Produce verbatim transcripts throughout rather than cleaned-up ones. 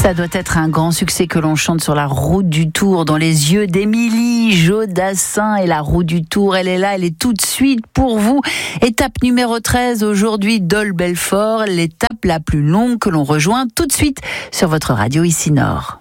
Ça doit être un grand succès que l'on chante sur la route du Tour, dans les yeux d'Émilie Jodassin. Et la route du Tour, elle est là, elle est tout de suite pour vous. Étape numéro treize, aujourd'hui, Dole-Belfort, l'étape la plus longue que l'on rejoint tout de suite sur votre radio Ici Nord.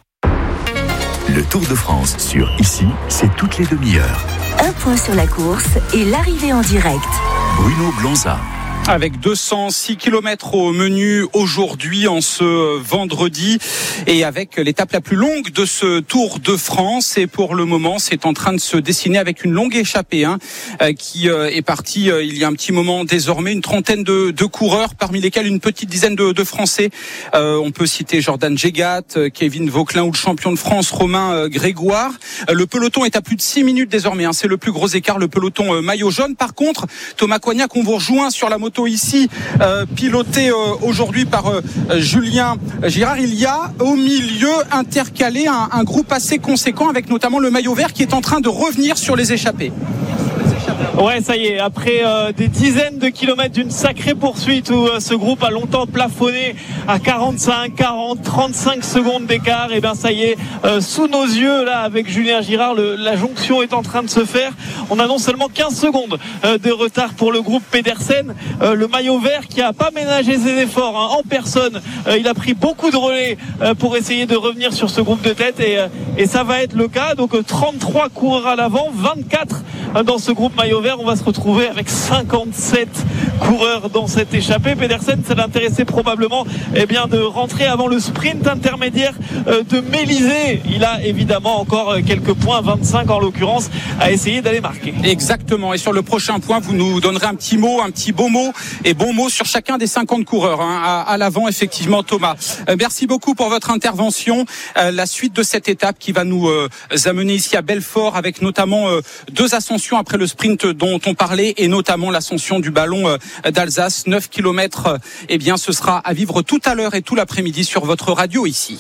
Le Tour de France sur Ici, c'est toutes les demi-heures. Un point sur la course et l'arrivée en direct. Bruno Blanza. Avec deux cent six kilomètres au menu aujourd'hui, en ce vendredi, et avec l'étape la plus longue de ce Tour de France. Et pour le moment, c'est en train de se dessiner avec une longue échappée hein, qui est partie euh, il y a un petit moment désormais. Une trentaine de, de coureurs, parmi lesquels une petite dizaine de, de Français. Euh, on peut citer Jordan Gégat, Kevin Vauquelin ou le champion de France Romain euh, Grégoire. Euh, le peloton est à plus de six minutes désormais. Hein, c'est le plus gros écart, le peloton euh, maillot jaune. Par contre, Thomas Coignac, on vous rejoint sur la moto ici, euh, piloté euh, aujourd'hui par euh, Julien Girard. Il y a au milieu intercalé un, un groupe assez conséquent avec notamment le maillot vert qui est en train de revenir sur les échappées. Ouais, ça y est, après euh, des dizaines de kilomètres d'une sacrée poursuite où euh, ce groupe a longtemps plafonné à quarante-cinq, quarante, trente-cinq secondes d'écart, et bien ça y est, euh, sous nos yeux là avec Julien Girard, le, la jonction est en train de se faire. On a non seulement quinze secondes euh, de retard pour le groupe Pedersen, euh, le maillot vert qui a pas ménagé ses efforts hein, en personne, euh, il a pris beaucoup de relais euh, pour essayer de revenir sur ce groupe de tête et, euh, et ça va être le cas. Donc euh, trente-trois coureurs à l'avant, vingt-quatre euh, dans ce groupe maillot vert. On va se retrouver avec cinquante-sept coureurs dans cette échappée. Pedersen, ça l'intéressait probablement eh bien, de rentrer avant le sprint intermédiaire euh, de Mélisée. Il a évidemment encore quelques points, vingt-cinq en l'occurrence, à essayer d'aller marquer. Exactement. Et sur le prochain point, vous nous donnerez un petit mot, un petit beau mot et bon mot sur chacun des cinquante coureurs hein, à, à l'avant, effectivement, Thomas. Euh, merci beaucoup pour votre intervention. Euh, la suite de cette étape qui va nous euh, amener ici à Belfort avec notamment euh, deux ascensions après le sprint dont on parlait et notamment l'ascension du ballon euh, d'Alsace. neuf kilomètres, euh, eh bien, ce sera à vivre tout à l'heure et tout l'après-midi sur votre radio ici.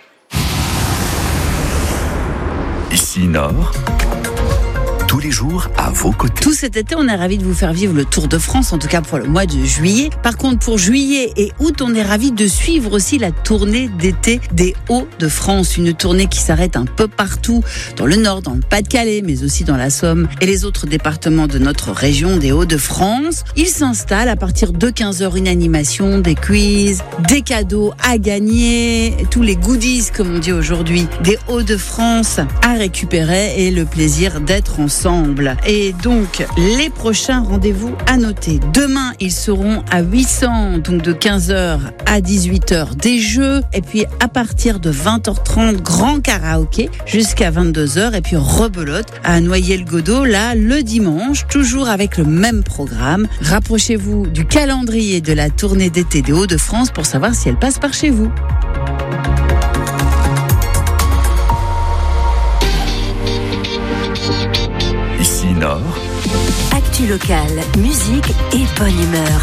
Ici Nord. Tous les jours à vos côtés. Tout cet été, on est ravis de vous faire vivre le Tour de France, en tout cas pour le mois de juillet. Par contre, pour juillet et août, on est ravis de suivre aussi la tournée d'été des Hauts-de-France. Une tournée qui s'arrête un peu partout, dans le Nord, dans le Pas-de-Calais, mais aussi dans la Somme et les autres départements de notre région des Hauts-de-France. Il s'installe à partir de quinze heures, une animation, des quiz, des cadeaux à gagner, tous les goodies, comme on dit aujourd'hui, des Hauts-de-France à récupérer et le plaisir d'être ensemble. Et donc, les prochains rendez-vous à noter. Demain, ils seront à huit cents, donc de quinze heures à dix-huit heures, des jeux. Et puis, à partir de vingt heures trente, grand karaoké jusqu'à vingt-deux heures. Et puis, rebelote à Noyers-le-Godault, là, le dimanche, toujours avec le même programme. Rapprochez-vous du calendrier de la tournée d'été des Hauts-de-France pour savoir si elle passe par chez vous. Ici Nord. Actu locale, musique et bonne humeur.